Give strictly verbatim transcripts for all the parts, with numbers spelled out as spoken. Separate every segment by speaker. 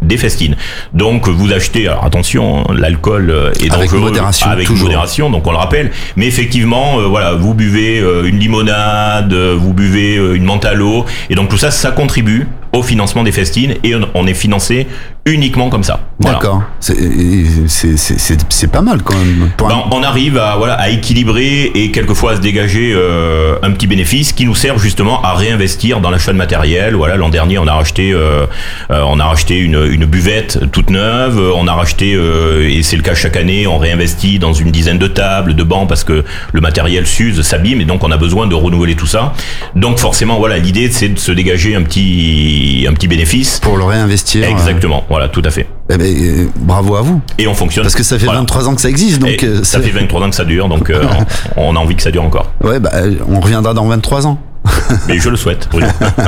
Speaker 1: des festines. Donc vous achetez, alors attention, l'alcool est
Speaker 2: avec
Speaker 1: dangereux,
Speaker 2: modération,
Speaker 1: avec
Speaker 2: toujours.
Speaker 1: modération, donc on le rappelle. Mais effectivement, euh, voilà, vous buvez euh, une limonade, euh, vous buvez euh, une menthe à l'eau, et donc tout ça, ça contribue au financement des festines, et on, on est financé uniquement comme ça. Voilà.
Speaker 2: D'accord. C'est, c'est, c'est, c'est, c'est pas mal quand même. Pour
Speaker 1: Ben,
Speaker 2: un...
Speaker 1: on arrive à, voilà, à équilibrer et quelquefois à se dégager euh, un petit bénéfice qui nous sert justement à réinvestir dans l'achat de matériel. Voilà, l'an dernier, on a racheté, euh, euh, on a racheté une, une buvette toute neuve. On a racheté, euh, et c'est le cas chaque année, on réinvestit dans une dizaine de tables, de bancs, parce que le matériel s'use, s'abîme, et donc on a besoin de renouveler tout ça. Donc forcément, voilà, l'idée c'est de se dégager un petit, un petit bénéfice
Speaker 2: pour le réinvestir.
Speaker 1: Exactement. Voilà, tout à fait.
Speaker 2: Eh ben, euh, bravo à vous.
Speaker 1: Et on fonctionne.
Speaker 2: Parce que ça fait
Speaker 1: voilà.
Speaker 2: vingt-trois ans que ça existe, donc
Speaker 1: euh, ça
Speaker 2: c'est...
Speaker 1: fait vingt-trois ans que ça dure, donc euh, on, on a envie que ça dure encore.
Speaker 2: Ouais, bah, on reviendra dans vingt-trois ans.
Speaker 1: Mais je le souhaite. Oui.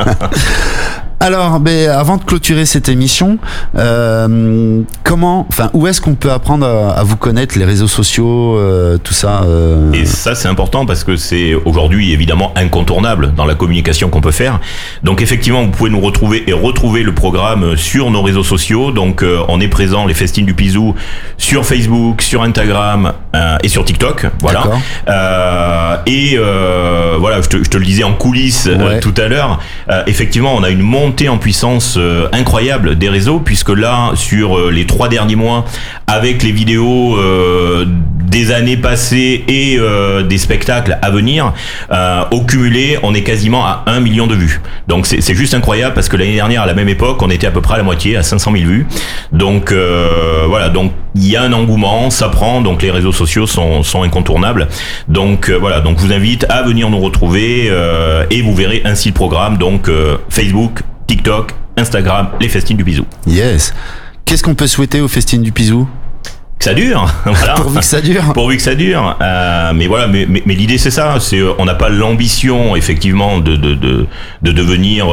Speaker 2: Alors, ben, avant de clôturer cette émission, euh, comment, enfin, où est-ce qu'on peut apprendre à, à vous connaître, les réseaux sociaux, euh, tout ça euh...
Speaker 1: Et ça, c'est important parce que c'est aujourd'hui évidemment incontournable dans la communication qu'on peut faire. Donc, effectivement, vous pouvez nous retrouver et retrouver le programme sur nos réseaux sociaux. Donc, euh, on est présent, les Festines du Pisou, sur Facebook, sur Instagram euh, et sur TikTok. Voilà. Euh, et euh, voilà, je te, je te le disais en coulisses ouais. euh, tout à l'heure. Euh, effectivement, on a une montée en puissance euh, incroyable des réseaux, puisque là, sur euh, les trois derniers mois, avec les vidéos euh, des années passées et euh, des spectacles à venir, euh, au cumulé, on est quasiment à un million de vues. Donc c'est, c'est juste incroyable, parce que l'année dernière, à la même époque, on était à peu près à la moitié, à cinq cent mille vues. Donc euh, voilà, donc il y a un engouement, ça prend, donc les réseaux sociaux sont, sont incontournables. Donc euh, voilà, donc je vous invite à venir nous retrouver euh, et vous verrez ainsi le programme, donc euh, Facebook, TikTok, Instagram, les Festines du Pisou.
Speaker 2: Yes. Qu'est-ce qu'on peut souhaiter aux Festines du Pisou ?
Speaker 1: Que ça dure, voilà.
Speaker 2: Pourvu que ça dure.
Speaker 1: Pourvu que ça dure. Euh, mais voilà, mais, mais, mais l'idée c'est ça. C'est, on n'a pas l'ambition effectivement de de de, de devenir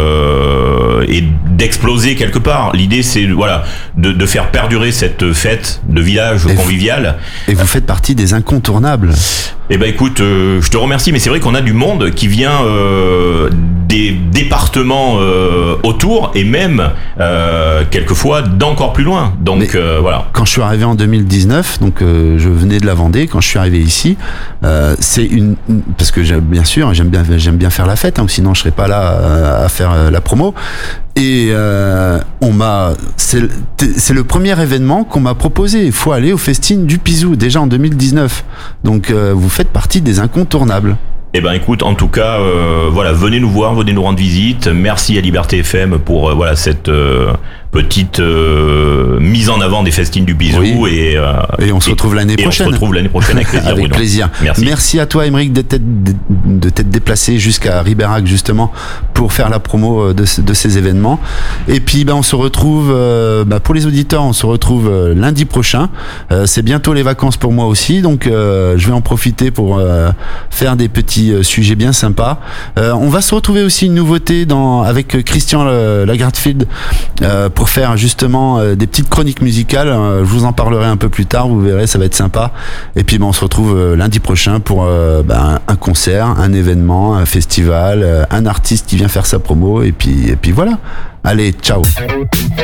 Speaker 1: euh, et d'exploser quelque part. L'idée c'est voilà de, de faire perdurer cette fête de village et convivial.
Speaker 2: Vous, et vous faites partie des incontournables.
Speaker 1: Eh ben écoute, euh, je te remercie, mais c'est vrai qu'on a du monde qui vient euh, des départements euh, autour et même euh, quelquefois d'encore plus loin. Donc euh, voilà.
Speaker 2: Quand je suis arrivé en deux mille dix-neuf, donc euh, je venais de la Vendée. Quand je suis arrivé ici, euh, c'est une, une parce que j'aime, bien sûr j'aime bien j'aime bien faire la fête, hein, sinon je serais pas là à, à faire euh, la promo. Et euh, on m'a, c'est, c'est le premier événement qu'on m'a proposé. Il faut aller aux Festines du Pisou, déjà en deux mille dix-neuf. Donc euh, vous faites partie des incontournables.
Speaker 1: Eh ben écoute, en tout cas, euh, voilà, venez nous voir, venez nous rendre visite. Merci à Liberté F M pour euh, voilà cette euh, petite euh, mise en avant des Festines du Pisou.
Speaker 2: Oui.
Speaker 1: Et, euh,
Speaker 2: et on se retrouve l'année
Speaker 1: et
Speaker 2: prochaine.
Speaker 1: On se retrouve l'année prochaine avec plaisir.
Speaker 2: Avec
Speaker 1: Bruno.
Speaker 2: plaisir.
Speaker 1: Merci.
Speaker 2: Merci à toi, Aymeric, de t'être, de t'être déplacé jusqu'à Ribérac justement pour faire la promo de, de ces événements. Et puis, ben, on se retrouve euh, ben, pour les auditeurs, on se retrouve euh, lundi prochain. Euh, c'est bientôt les vacances pour moi aussi, donc euh, je vais en profiter pour euh, faire des petits euh, sujets bien sympas. Euh, on va se retrouver aussi une nouveauté dans avec Christian Lagarde-Field euh, pour faire justement euh, des petites chroniques musicales. Euh, je vous en parlerai un peu plus tard, vous verrez, ça va être sympa. Et puis ben, on se retrouve euh, lundi prochain pour euh, ben, un concert, un événement, un festival, euh, un artiste qui vient faire sa promo. Et puis, et puis voilà. Allez, ciao.